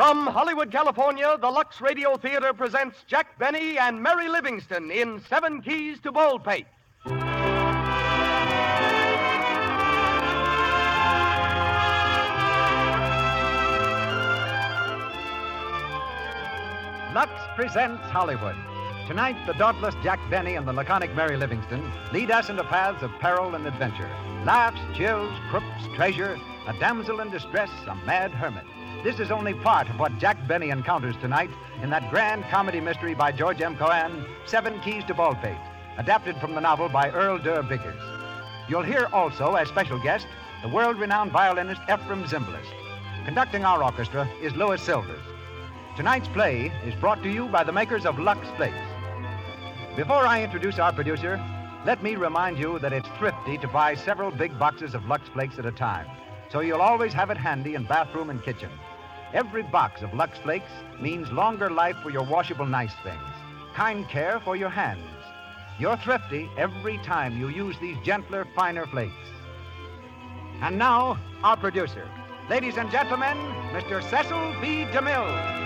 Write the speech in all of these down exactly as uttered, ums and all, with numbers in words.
From Hollywood, California, the Lux Radio Theater presents Jack Benny and Mary Livingstone in Seven Keys to Baldpate. Lux presents Hollywood. Tonight, the dauntless Jack Benny and the laconic Mary Livingstone lead us into paths of peril and adventure. Laughs, chills, crooks, treasure, a damsel in distress, a mad hermit. This is only part of what Jack Benny encounters tonight in that grand comedy mystery by George M. Cohan, Seven Keys to Baldpate, adapted from the novel by Earl Durr Biggers. You'll hear also, as special guest, the world-renowned violinist Ephraim Zimbalist. Conducting our orchestra is Louis Silvers. Tonight's play is brought to you by the makers of Lux Flakes. Before I introduce our producer, let me remind you that it's thrifty to buy several big boxes of Lux Flakes at a time, so you'll always have it handy in bathroom and kitchen. Every box of Lux Flakes means longer life for your washable nice things, kind care for your hands. You're thrifty every time you use these gentler, finer flakes. And now, our producer. Ladies and gentlemen, Mister Cecil B. DeMille.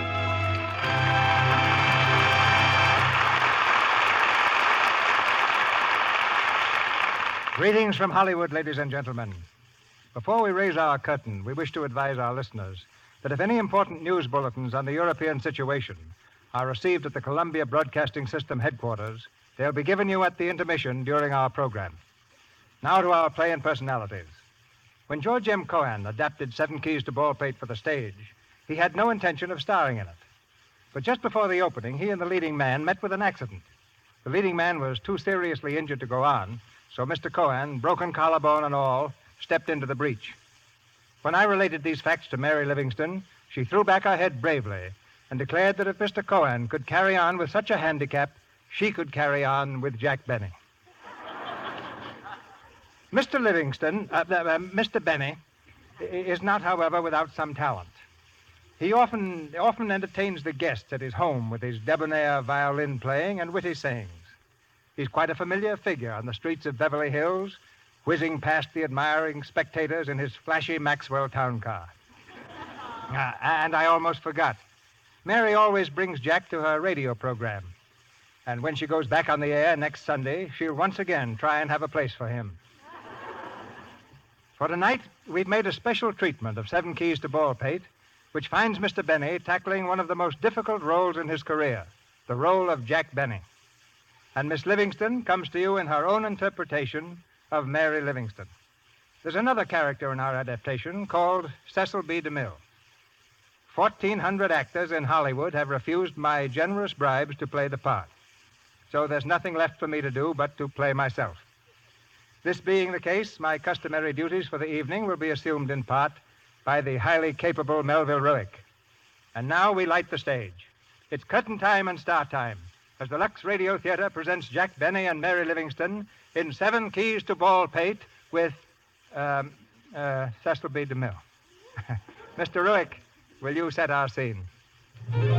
Greetings from Hollywood, ladies and gentlemen. Before we raise our curtain, we wish to advise our listeners that if any important news bulletins on the European situation are received at the Columbia Broadcasting System headquarters, they'll be given you at the intermission during our program. Now to our play and personalities. When George M. Cohan adapted Seven Keys to Baldpate for the stage, he had no intention of starring in it. But just before the opening, he and the leading man met with an accident. The leading man was too seriously injured to go on, so Mister Cohan, broken collarbone and all, stepped into the breach. When I related these facts to Mary Livingstone, she threw back her head bravely and declared that if Mister Cohan could carry on with such a handicap, she could carry on with Jack Benny. Mister Livingstone, uh, uh, Mister Benny, is not, however, without some talent. He often, often entertains the guests at his home with his debonair violin playing and witty sayings. He's quite a familiar figure on the streets of Beverly Hills, whizzing past the admiring spectators in his flashy Maxwell town car. Uh, and I almost forgot. Mary always brings Jack to her radio program. And when she goes back on the air next Sunday, she'll once again try and have a place for him. For tonight, we've made a special treatment of Seven Keys to Baldpate, which finds Mister Benny tackling one of the most difficult roles in his career, the role of Jack Benny. And Miss Livingstone comes to you in her own interpretation of Mary Livingstone. There's another character in our adaptation called Cecil B. DeMille. Fourteen hundred actors in Hollywood have refused my generous bribes to play the part. So there's nothing left for me to do but to play myself. This being the case, my customary duties for the evening will be assumed in part by the highly capable Melville Ruick. And now we light the stage. It's curtain time and start time as the Lux Radio Theater presents Jack Benny and Mary Livingstone in Seven Keys to Baldpate with um, uh, Cecil B. DeMille. Mister Ruick, will you set our scene?